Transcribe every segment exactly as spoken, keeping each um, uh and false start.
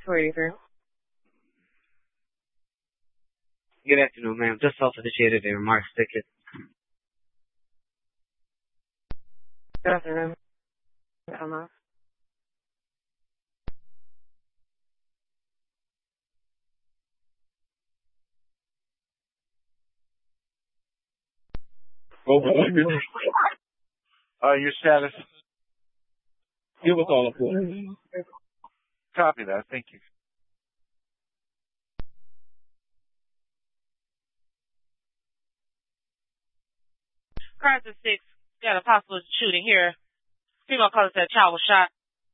two eighty-three. Good afternoon, ma'am. Just self-initiated a remarks ticket. Good afternoon. Emma. Uh, your status? Give us all a call. Copy that. Thank you. Crisis six, got a possible shooting here. Female caller said a child was shot.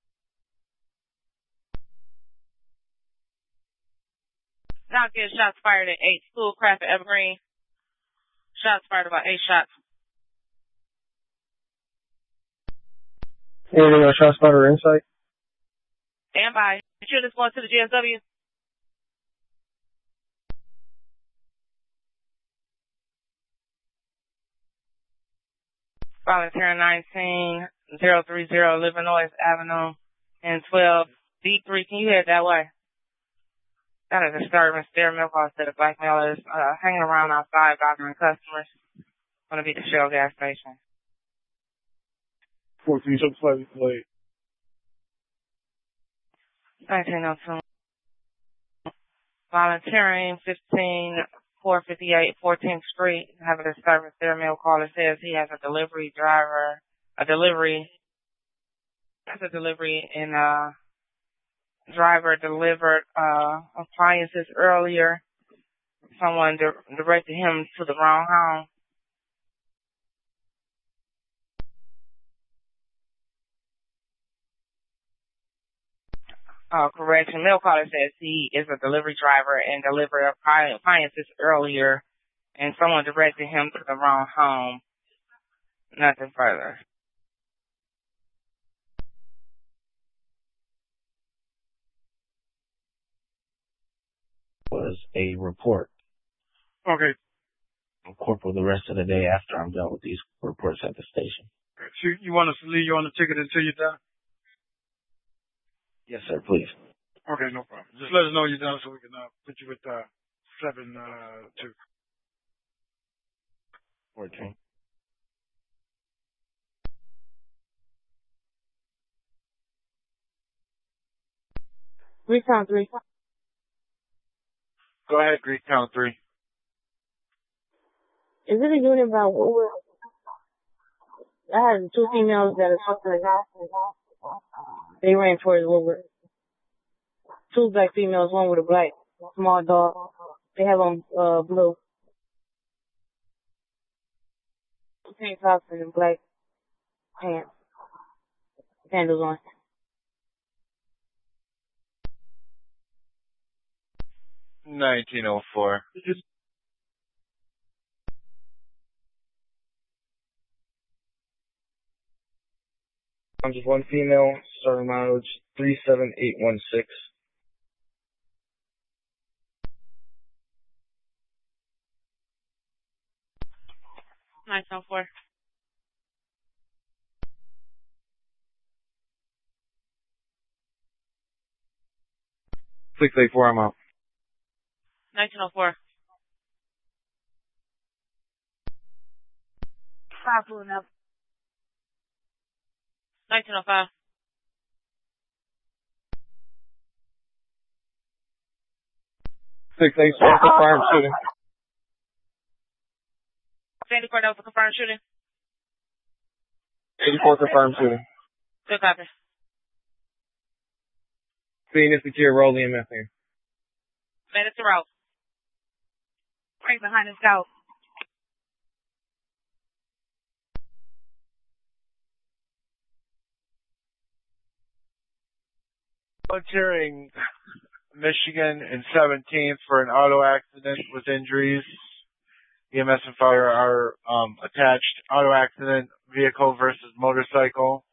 Now get shots fired at eight Schoolcraft at Evergreen. Shots fired about eight shots. Anything on shot spotter or insight? Stand by. Shooters going to the G S W. Volunteer nineteen zero three zero Illinois Avenue and twelve D three. Can you head that way? Got a disturbance there. Milk Hall said a black male is uh, hanging around outside bothering customers. Going to be the Shell gas station. fourteen, so slightly delayed. nineteen oh two. Volunteering fifteen four fifty-eight fourteenth Street. Have a disturbance there. Mail caller says he has a delivery driver, a delivery, has a delivery and uh driver delivered uh appliances earlier. Someone di- directed him to the wrong home. Uh, correction, mail caller says he is a delivery driver and delivered appliances earlier, and someone directed him to the wrong home. Nothing further. Was a report. Okay. I'm corporal the rest of the day after I'm done with these reports at the station. So you want us to leave you on the ticket until you're done? Yes, sir, please. Okay, no problem. Just let us know you're done so we can uh, put you with uh, seven uh, two. fourteen. Three count three. Go ahead, Greek count three. Is it a unit about what we're, I had two females that are talking about, they ran towards Woodward. Two black females, one with a black small dog. They have on uh blue. Pink tops and black pants. Sandals on. nineteen oh four. I'm just one female, starting mileage three seven eight one six. nine oh four. six eight four, I'm out. nineteen oh four. Five pulling up. nineteen oh five. six eight four, confirmed shooting. Sandy Court, that was a confirmed shooting. eighty-four, confirmed shooting. Good copy. Seeing is secure, roll E M S here. Minutes to route. Right behind the scout. Volunteering Michigan and seventeenth for an auto accident with injuries. E M S and fire are um, attached. Auto accident, vehicle versus motorcycle.